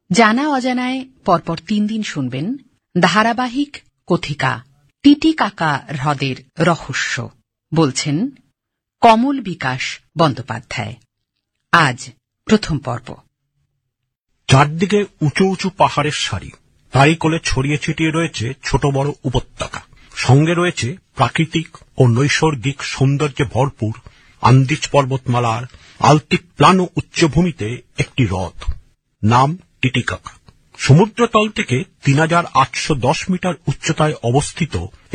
জানা অজানায় পরপর 3 দিন শুনবেন ধারাবাহিক কথিকা টিটিকাকা হ্রদের রহস্য। বলছেন কমল বিকাশ বন্দ্যোপাধ্যায়। আজ প্রথম পর্ব। চারদিকে উঁচু উঁচু পাহাড়ের সারি, তারই কোলে ছড়িয়ে ছিটিয়ে রয়েছে ছোট বড় উপত্যকা। সঙ্গে রয়েছে প্রাকৃতিক ও নৈসর্গিক সৌন্দর্যে ভরপুর আন্দিজ পর্বতমালার আলতিপ্লানো উচ্চভূমিতে একটি হ্রদ, নাম টিটিকাকা। সমুদ্রতল থেকে 3810 মিটার উচ্চতায় অবস্থিত